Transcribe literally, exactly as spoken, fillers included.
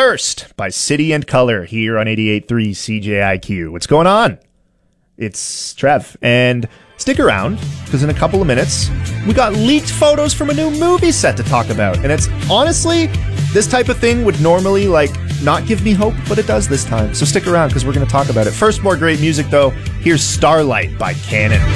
Thirst by City and Color here on eighty-eight point three C J I Q. What's going on? It's Trev, and stick around, because in a couple of minutes, we got leaked photos from a new movie set to talk about. And it's honestly, this type of thing would normally, like, not give me hope, but it does this time. So stick around, because we're going to talk about it. First, more great music, though. Here's Starlight by Cannon.